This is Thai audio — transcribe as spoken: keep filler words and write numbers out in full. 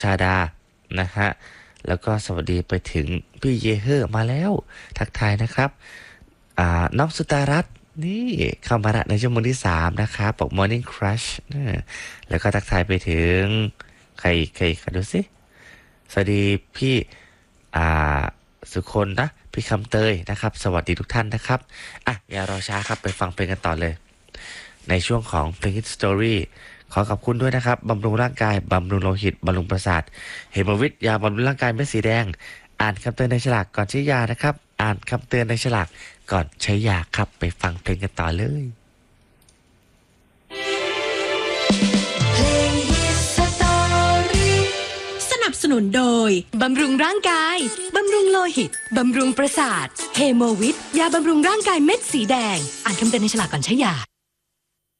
ชาดานะฮะแล้วก็สวัสดีไปถึงพี่เยเฮอร์มาแล้วทักทายนะครับอ่าน้องสุตารัตน์นี่เข้ามาละในชั่วโมงที่สามนะครับบอก Morning Crush นะแล้วก็ทักทายไปถึงใครใครใครดูสิสวัสดีพี่อ่าสุคนนะพี่คำเตยนะครับสวัสดีทุกท่านนะครับอ่ะอย่ารอช้าครับไปฟังเพลงกันต่อเลยในช่วงของเพลง Hit Story ขอขอบคุณด้วยนะครับบำรุงร่างกายบำรุงโลหิตบำรุงประสาทเฮโมวิทยาบำรุงร่างกายเม็ดสีแดงอ่านคำเตือนในฉลากก่อนใช้ยานะครับอ่านคำเตือนในฉลากก่อนใช้ยาครับไปฟังเพลงกันต่อเลยสนับสนุนโดยบำรุงร่างกายบำรุงโลหิตบำรุงประสาทเฮโมวิทยาบำรุงร่างกายเม็ดสีแดงอ่านคำเตือนในฉลากก่อนใช้ยา